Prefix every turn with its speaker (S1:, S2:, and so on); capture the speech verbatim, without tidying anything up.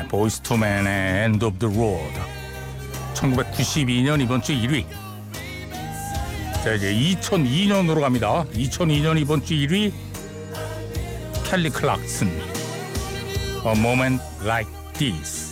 S1: 보이스 투맨의 End of the Road. 천구백구십이 년 이번 주 일 위. 자, 이제 이천이 년으로 갑니다. 이천이 년 이번 주 일 위 켈리 클락슨, A Moment Like This.